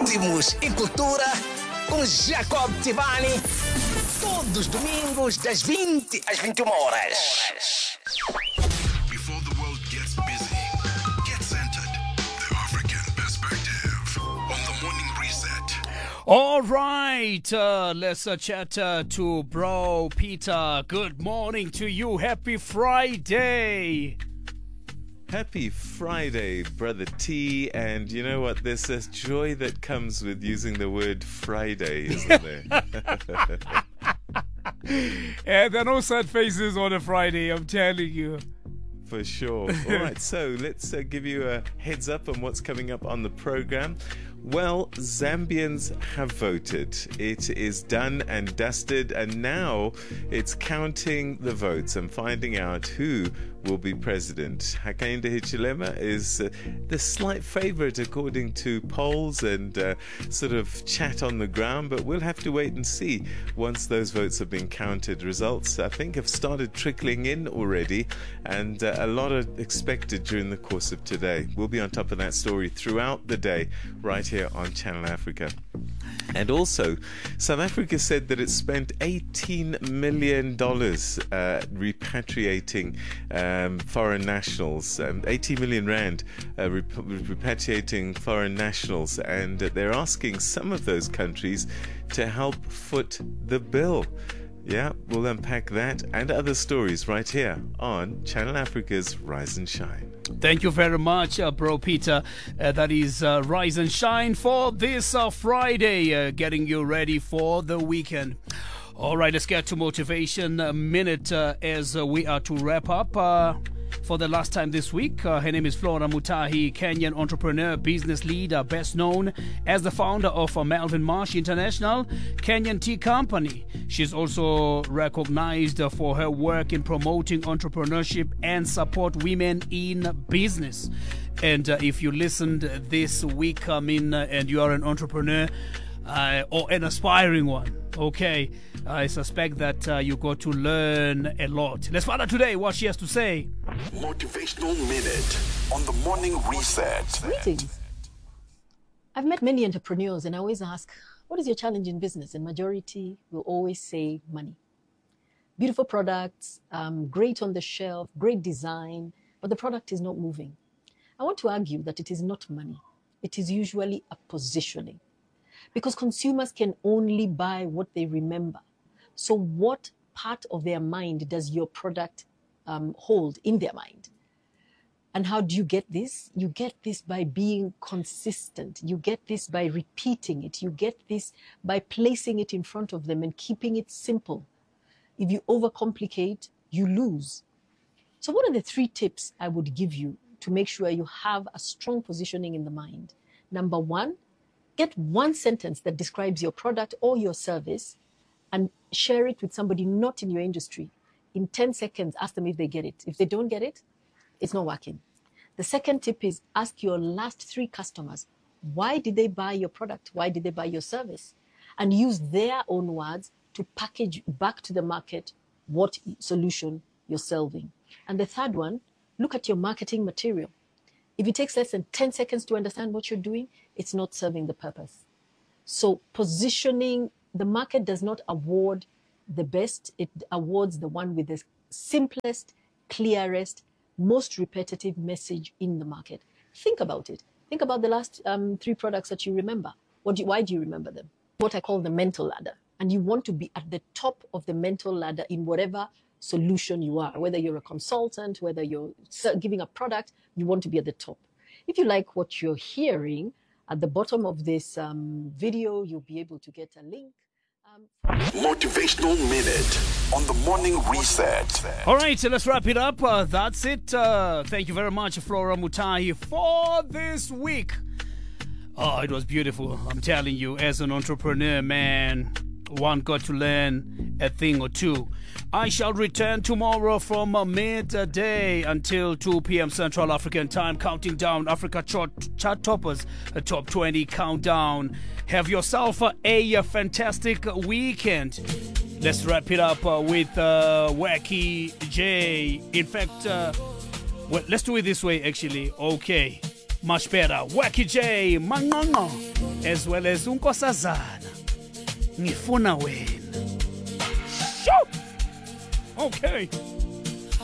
Ritmos e Cultura com Jacob Tivani. Todos os domingos, das 20 às 21 horas. Before the world gets busy, get centered. The African perspective on the morning reset. All right, let's chat to Bro Peter. Good morning to you. Happy Friday. Happy Friday, Brother T. And you know what? There's a joy that comes with using the word Friday, isn't there? And there are no sad faces on a Friday, I'm telling you. For sure. All right, so let's give you a heads up on what's coming up on the program. Well, Zambians have voted. It is done and dusted, and now it's counting the votes and finding out who will be president. Hakainde Hichilema is the slight favorite according to polls and sort of chat on the ground, but we'll have to wait and see once those votes have been counted. Results, I think, have started trickling in already, and a lot are expected during the course of today. We'll be on top of that story throughout the day, right here on Channel Africa. And also, South Africa said that it spent $18 million repatriating foreign nationals, 80 million rand repatriating foreign nationals, and they're asking some of those countries to help foot the bill. Yeah, we'll unpack that and other stories right here on Channel Africa's Rise and Shine. Thank you very much, Bro Peter. That is Rise and Shine for this Friday, getting you ready for the weekend. All right, let's get to Motivation Minute as we are to wrap up. For the last time this week, her name is Flora Mutahi, Kenyan entrepreneur, business leader, best known as the founder of Melvin Marsh International, Kenyan Tea Company. She's also recognized for her work in promoting entrepreneurship and support women in business. And if you listened this week, and you are an entrepreneur or an aspiring one, okay, I suspect that you got to learn a lot. Let's find out today what she has to say. Motivational Minute on the morning reset. Greetings. I've met many entrepreneurs and I always ask, what is your challenge in business? And majority will always say money. Beautiful products, great on the shelf, great design, but the product is not moving. I want to argue that it is not money. It is usually a positioning. Because consumers can only buy what they remember. So what part of their mind does your product hold in their mind? And how do you get this? You get this by being consistent. You get this by repeating it. You get this by placing it in front of them and keeping it simple. If you overcomplicate, you lose. So what are the 3 tips I would give you to make sure you have a strong positioning in the mind? Number 1, get 1 sentence that describes your product or your service and share it with somebody not in your industry. In 10 seconds, ask them if they get it. If they don't get it, it's not working. The second tip is ask your last 3 customers, why did they buy your product? Why did they buy your service? And use their own words to package back to the market what solution you're solving. And the third one, look at your marketing material. If it takes less than 10 seconds to understand what you're doing, it's not serving the purpose. So positioning, the market does not award the best. It awards the one with the simplest, clearest, most repetitive message in the market. Think about it. Think about the last 3 products that you remember. Why do you remember them? What I call the mental ladder. And you want to be at the top of the mental ladder in whatever solution you are. Whether you're a consultant, whether you're giving a product, you want to be at the top. If you like what you're hearing, at the bottom of this video, you'll be able to get a link. Motivational Minute on the morning reset. All right, so let's wrap it up. That's it. Thank you very much, Flora Mutahi, for this week. Oh, it was beautiful. I'm telling you, as an entrepreneur, man, one got to learn a thing or two. I shall return tomorrow from midday until 2 p.m. Central African time, counting down Africa chart toppers, a top 20 countdown. Have yourself a fantastic weekend. Let's wrap it up with Wacky J. In fact, well, let's do it this way, actually. Okay, much better. Wacky J. Manganga. as well as unkosazana ngifuna wena. Shoo! Okay.